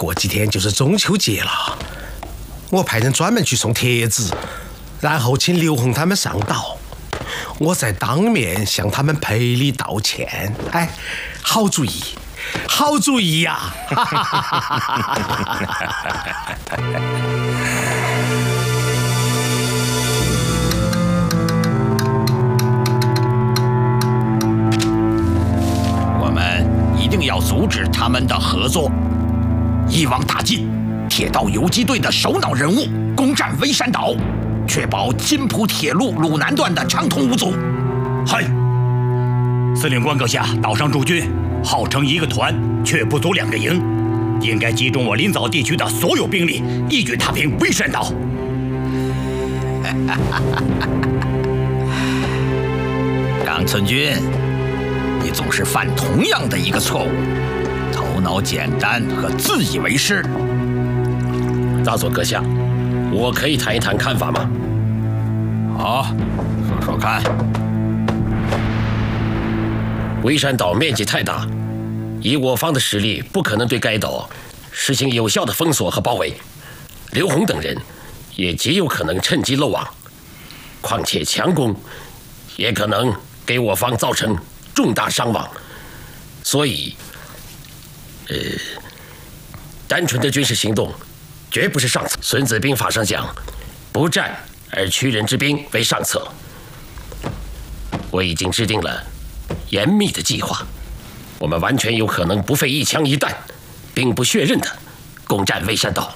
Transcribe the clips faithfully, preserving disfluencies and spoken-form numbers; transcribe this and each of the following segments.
过几天就是中秋节了，我派人专门去送帖子，然后请刘红他们上岛，我再当面向他们赔礼道歉。哎，好主意，好主意呀！ 我们一定要阻止他们的合作，一网打尽铁道游击队的首脑人物，攻占微山岛，确保津浦铁路鲁南段的畅通无阻。 嗨，司令官阁下，岛上驻军号称一个团，却不足两个营，应该集中我临枣地区的所有兵力，一举踏平微山岛。 冈村君，你总是犯同样的一个错误，头脑简单和自以为是。 大佐阁下，我可以谈一谈看法吗？ 好，说说看。 微山岛面积太大，以我方的实力，不可能对该岛实行有效的封锁和包围。刘洪等人也极有可能趁机漏网，况且强攻也可能给我方造成重大伤亡。所以，呃，单纯的军事行动绝不是上策。《孙子兵法》上讲，不战而屈人之兵为上策。我已经制定了严密的计划，我们完全有可能不费一枪一弹，兵不血刃的攻占微山岛。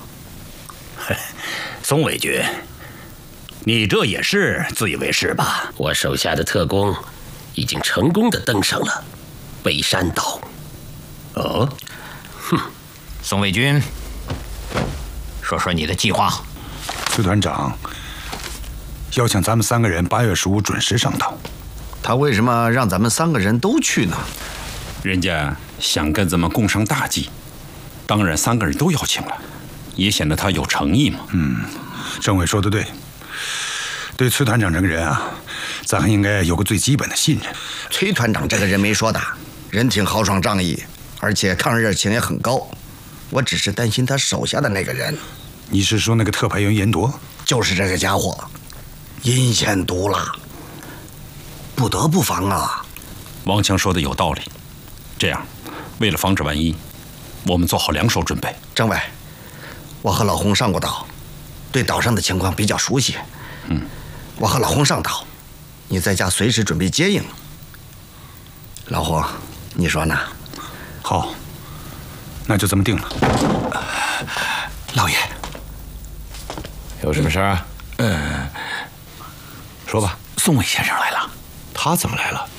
松尾君，你这也是自以为是吧？ 我手下的特工已经成功的登上了微山岛。 哦， 哼，松尾君，说说你的计划。 崔团长要请咱们三个人八月十五准时上岛。 他为什么让咱们三个人都去呢？ 人家想跟咱们共商大计，当然三个人都邀请了，也显得他有诚意嘛。 嗯，政委说的对，对崔团长这个人啊，咱还应该有个最基本的信任。 崔团长这个人没说的，人挺豪爽仗义，而且抗日热情也很高。我只是担心他手下的那个人。 你是说那个特派员严铎？ 就是这个家伙，阴险毒辣，不得不防啊。 王强说的有道理，这样，为了防止万一，我们做好两手准备。 政委，我和老洪上过岛，对岛上的情况比较熟悉。 嗯， 我和老洪上岛，你在家随时准备接应。老洪，你说呢？ 好，那就这么定了。 老爷， 有什么事儿啊？ 嗯， 说吧。 宋伟先生来了。 他怎么来了？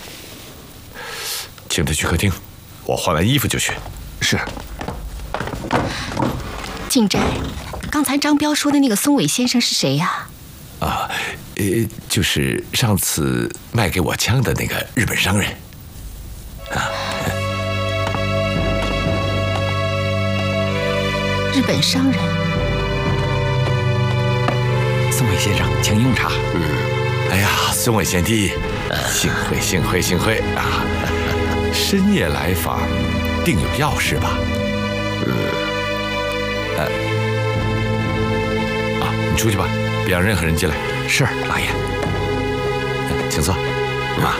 请他去客厅，我换完衣服就去。 是。 静斋，刚才张彪说的那个松尾先生是谁呀？ 啊，呃，就是上次卖给我枪的那个日本商人。啊。 日本商人。 松尾先生，请用茶。 嗯。哎呀，松尾贤弟，幸会幸会幸会啊！深夜来访，定有要事吧？呃，呃，啊，你出去吧，别让任何人进来。 是，老爷。 请坐。啊，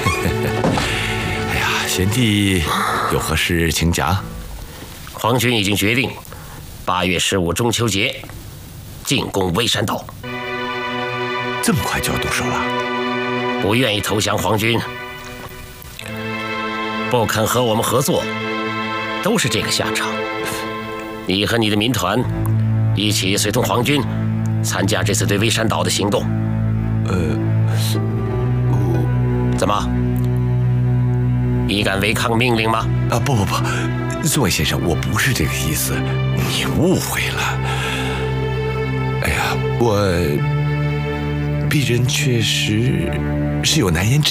哎呀，贤弟有何事请讲。 皇军已经决定，八月十五中秋节进攻微山岛。 这么快就要动手了？ 不愿意投降皇军，不肯和我们合作，都是这个下场。你和你的民团一起随同皇军参加这次对微山岛的行动。 呃， 我怎么？你敢违抗命令吗？ 啊，不不不，宋伟先生，我不是这个意思，你误会了。哎呀，我。鄙人确实是有难言之